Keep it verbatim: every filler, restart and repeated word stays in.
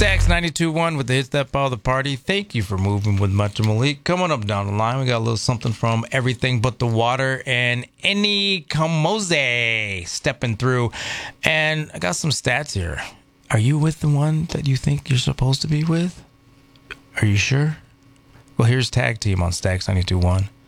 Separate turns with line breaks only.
Stacks ninety-two point one with the hits that follow the party. Thank you for moving with Much and Malik. Coming up down the line, we got a little something from Everything But the Water and Any Kamoze stepping through. And I got some stats here. Are you with the one that you think you're supposed to be with? Are you sure? Well, here's Tag Team on Stacks ninety-two point one.